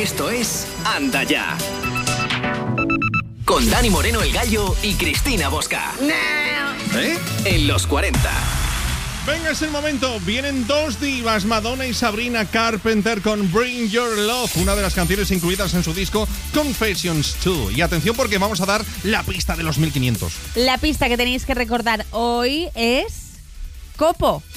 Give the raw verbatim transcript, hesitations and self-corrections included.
Esto es Anda Ya. Con Dani Moreno el Gallo y Cristina Bosca. ¿Eh? En los cuarenta. Venga, es el momento. Vienen dos divas, Madonna y Sabrina Carpenter con Bring Your Love, una de las canciones incluidas en su disco Confessions dos. Y atención porque vamos a dar la pista de los mil quinientos. La pista que tenéis que recordar hoy es Copo.